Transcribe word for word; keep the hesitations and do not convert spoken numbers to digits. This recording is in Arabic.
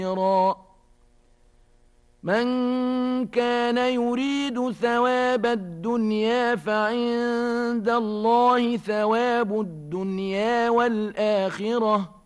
من كان يريد ثواب الدنيا فعند الله ثواب الدنيا والآخرة